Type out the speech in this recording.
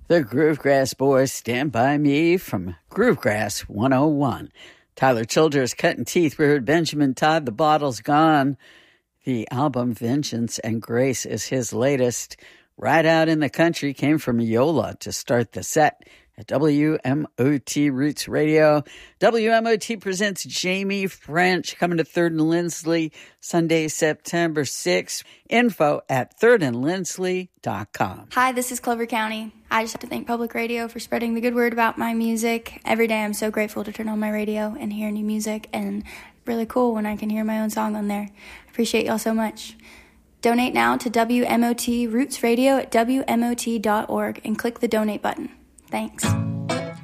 The Groovegrass Boys, Stand By Me from Groovegrass 101. Tyler Childers, Cutting Teeth. We heard Benjamin Todd, The Bottle's Gone. The album Vengeance and Grace is his latest. Right Out in the Country came from Yola to start the set at WMOT Roots Radio. WMOT presents Jamie French coming to 3rd and Lindsley Sunday, September 6th. Info at thirdandlindsley.com. Hi, this is Clover County. I just have to thank Public Radio for spreading the good word about my music. Every day I'm so grateful to turn on my radio and hear new music, and really cool when I can hear my own song on there. Appreciate y'all so much. Donate now to WMOT Roots Radio at WMOT.org and click the donate button. Thanks.